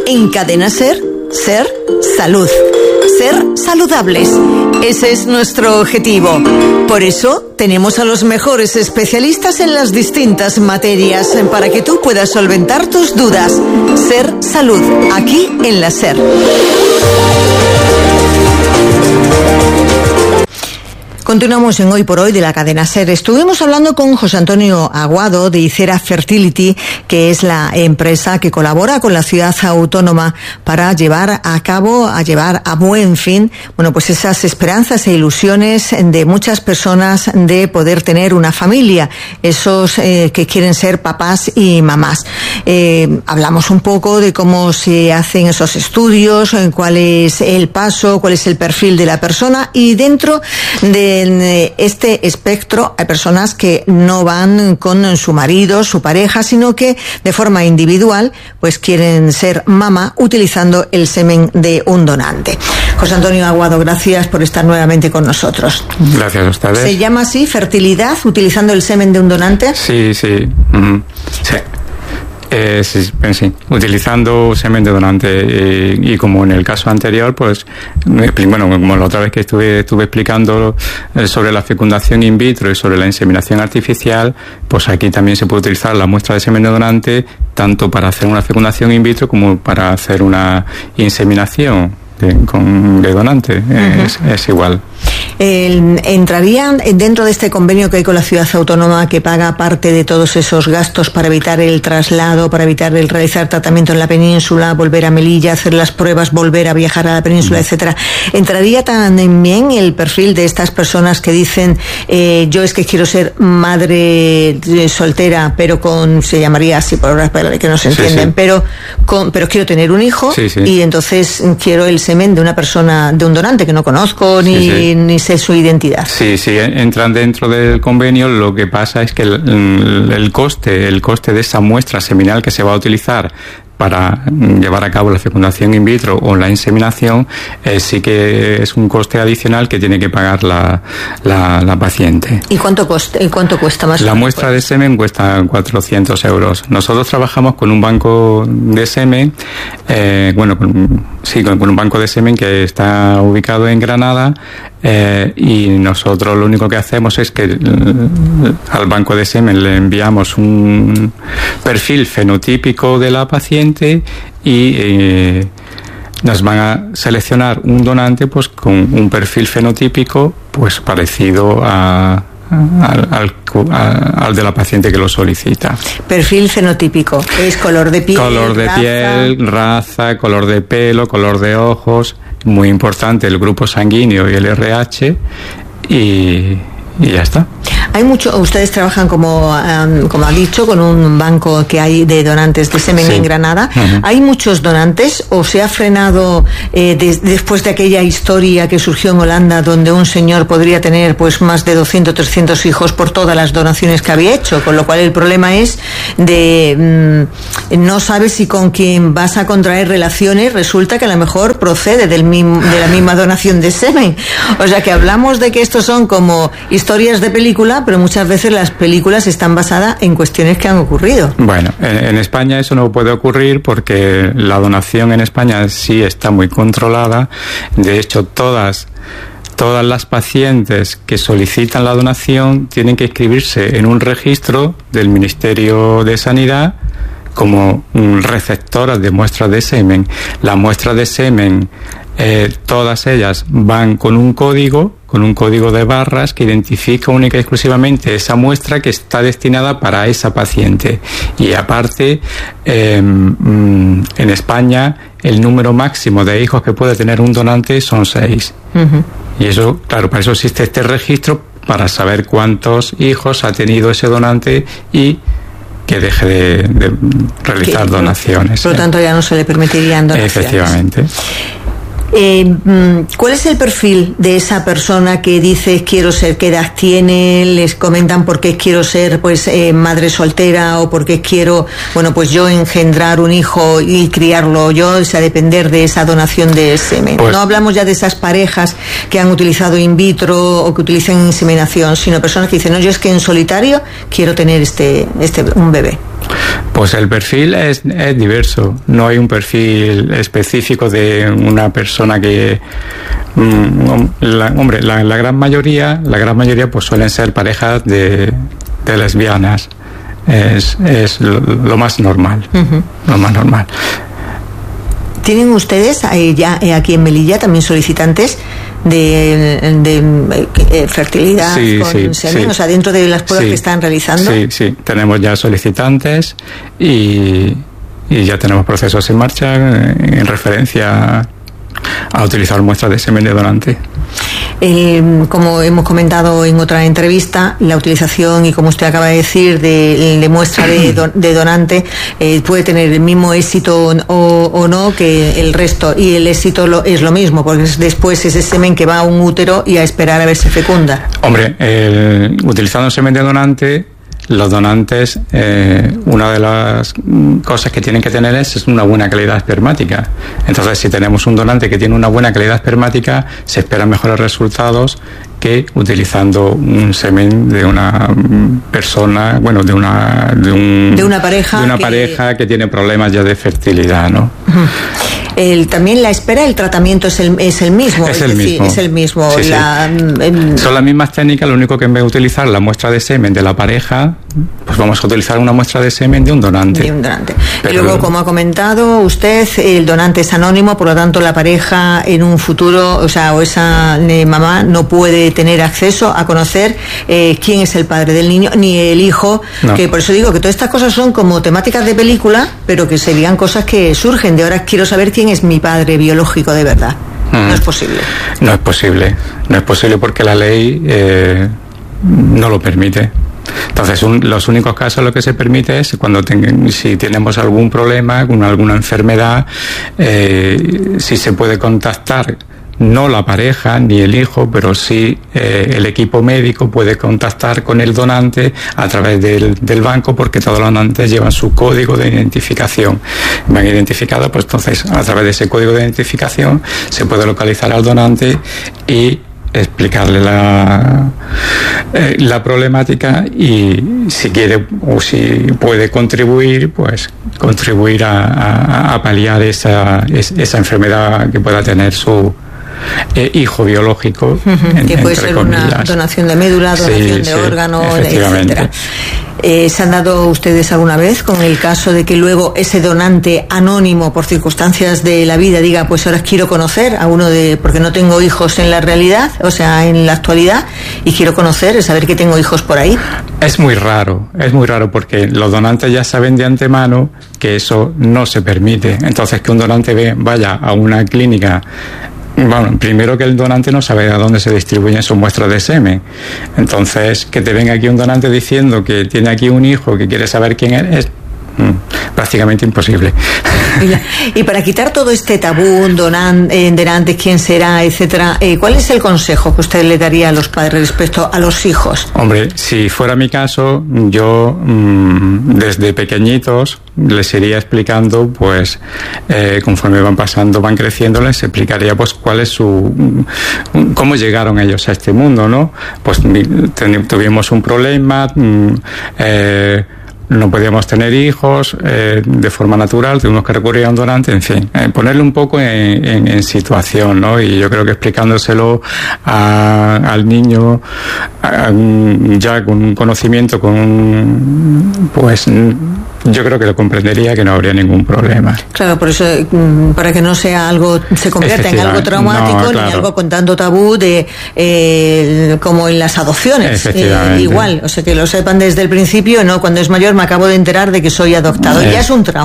En Cadena SER, SER Salud. Ser saludables. Ese es nuestro objetivo. Por eso tenemos a los mejores especialistas en las distintas materias para que tú puedas solventar tus dudas. SER Salud, aquí en la SER. Continuamos en Hoy por Hoy de la cadena SER. Estuvimos hablando con José Antonio Aguado de Icera Fertility, que es la empresa que colabora con la ciudad autónoma para llevar a buen fin, pues esas esperanzas e ilusiones de muchas personas de poder tener una familia, esos que quieren ser papás y mamás. Hablamos un poco de cómo se hacen esos estudios, cuál es el paso, cuál es el perfil de la persona, y dentro de este espectro hay personas que no van con su marido, su pareja, sino que de forma individual pues quieren ser mamá utilizando el semen de un donante. José Antonio Aguado, gracias por estar nuevamente con nosotros. Gracias a ustedes. ¿Se llama así, fertilidad, utilizando el semen de un donante? Sí. Sí, utilizando semen de donante, y como en el caso anterior, pues como la otra vez que estuve explicando sobre la fecundación in vitro y sobre la inseminación artificial, pues aquí también se puede utilizar la muestra de semen de donante tanto para hacer una fecundación in vitro como para hacer una inseminación de donante. Es igual. ¿Entrarían dentro de este convenio que hay con la ciudad autónoma, que paga parte de todos esos gastos para evitar el traslado, para evitar el realizar tratamiento en la península, volver a Melilla, hacer las pruebas, volver a viajar a la península, etcétera? ¿Entraría también el perfil de estas personas que dicen yo es que quiero ser madre soltera, pero se llamaría así por horas para que no se entienden, pero quiero tener un hijo, y entonces quiero el semen de una persona, de un donante que no conozco ni sé su identidad? Sí, entran dentro del convenio. Lo que pasa es que el coste de esa muestra seminal que se va a utilizar para llevar a cabo la fecundación in vitro o la inseminación, sí que es un coste adicional que tiene que pagar la paciente. ¿Y cuánto cuesta más? La muestra de semen cuesta 400 euros. Nosotros trabajamos con un banco de semen, con un banco de semen que está ubicado en Granada, y nosotros lo único que hacemos es que al banco de semen le enviamos un perfil fenotípico de la paciente y nos van a seleccionar un donante pues con un perfil fenotípico pues parecido al de la paciente que lo solicita. Perfil fenotípico, es color de piel, raza, color de pelo, color de ojos, muy importante el grupo sanguíneo y el RH, y ya está. Hay ustedes trabajan como ha dicho, con un banco que hay de donantes de semen en Granada. ¿Hay muchos donantes o se ha frenado después de aquella historia que surgió en Holanda, donde un señor podría tener pues más de 200, 300 hijos por todas las donaciones que había hecho? Con lo cual el problema es no sabes si con quien vas a contraer relaciones resulta que a lo mejor procede de la misma donación de semen. O sea que hablamos de que estos son como historias de película, pero muchas veces las películas están basadas en cuestiones que han ocurrido. Bueno, en España eso no puede ocurrir porque la donación en España sí está muy controlada. De hecho, todas las pacientes que solicitan la donación tienen que inscribirse en un registro del Ministerio de Sanidad como receptoras de muestras de semen. Las muestras de semen, todas ellas van con un código de barras que identifica única y exclusivamente esa muestra que está destinada para esa paciente. Y aparte, en España, el número máximo de hijos que puede tener un donante son 6. Y eso, claro, para eso existe este registro, para saber cuántos hijos ha tenido ese donante y que deje de realizar donaciones. Por lo tanto, ya no se le permitirían donaciones. Efectivamente. ¿Cuál es el perfil de esa persona que dice quiero ser, qué edad tiene? Les comentan por qué quiero ser madre soltera, o por qué quiero yo engendrar un hijo y criarlo yo, o sea, depender de esa donación de semen. No hablamos ya de esas parejas que han utilizado in vitro o que utilizan inseminación, sino personas que dicen no, yo es que en solitario quiero tener un bebé. Pues el perfil es diverso. No hay un perfil específico de una persona que... la gran mayoría pues suelen ser parejas de lesbianas. Es lo más normal. Uh-huh. Lo más normal. ¿Tienen ustedes ya aquí en Melilla también solicitantes de fertilidad con semen? O sea, dentro de las pruebas que están realizando. Sí, tenemos ya solicitantes y ya tenemos procesos en marcha en referencia a utilizar muestras de semen de donante. Como hemos comentado en otra entrevista, la utilización, y como usted acaba de decir, de muestra de donante puede tener el mismo éxito o no que el resto, y el éxito es lo mismo, porque después ese semen que va a un útero y a esperar a ver si fecunda. Hombre, utilizando semen de donante, los donantes, una de las cosas que tienen que tener es una buena calidad espermática. Entonces, si tenemos un donante que tiene una buena calidad espermática, se esperan mejores resultados que utilizando un semen de una persona, bueno, de una pareja que tiene problemas ya de fertilidad, ¿no? También la espera, el tratamiento es el mismo. Es el mismo. Sí. Son las mismas técnicas, lo único que en vez de utilizar la muestra de semen de la pareja, pues vamos a utilizar una muestra de semen de un donante. Y luego, como ha comentado usted, el donante es anónimo, por lo tanto la pareja en un futuro, o esa mamá no puede tener acceso a conocer quién es el padre del niño, ni el hijo, no. Que por eso digo que todas estas cosas son como temáticas de película, pero que serían cosas que surgen de ahora quiero saber quién es mi padre biológico de verdad. No es posible. No es posible porque la ley no lo permite. Entonces, los únicos casos lo que se permite es cuando si tenemos algún problema, con alguna enfermedad, si se puede contactar, no la pareja ni el hijo, pero sí el equipo médico puede contactar con el donante a través del banco, porque todos los donantes llevan su código de identificación. Van identificados, pues entonces a través de ese código de identificación se puede localizar al donante y explicarle la problemática, y si quiere o si puede contribuir, pues contribuir a paliar esa enfermedad que pueda tener su hijo biológico, que puede ser una donación de médula, donación de órganos, etcétera. ¿Se han dado ustedes alguna vez con el caso de que luego ese donante anónimo, por circunstancias de la vida, diga, pues ahora quiero conocer a uno porque no tengo hijos en la realidad, o sea, en la actualidad, y quiero saber que tengo hijos por ahí? Es muy raro porque los donantes ya saben de antemano que eso no se permite. Entonces, que un donante vaya a una clínica, bueno, primero que el donante no sabe a dónde se distribuyen sus muestras de semen. Entonces, que te venga aquí un donante diciendo que tiene aquí un hijo que quiere saber quién es prácticamente imposible. Y para quitar todo este tabú, donantes, quién será, etcétera, ¿cuál es el consejo que usted le daría a los padres respecto a los hijos? Hombre, si fuera mi caso, yo desde pequeñitos les iría explicando, pues conforme van creciendo, les explicaría pues cuál es cómo llegaron ellos a este mundo, ¿no? Pues tuvimos un problema, no podíamos tener hijos de forma natural, tuvimos que recurrir a un donante, en fin, ponerle un poco en situación, ¿no? Y yo creo que explicándoselo al niño ya con un conocimiento, pues yo creo que lo comprendería, que no habría ningún problema. Claro, por eso, para que no sea algo, se convierta en algo traumático, ni algo con tanto tabú como en las adopciones. Igual, o sea, que lo sepan desde el principio, no cuando es mayor me acabo de enterar de que soy adoptado. Ya es un trauma.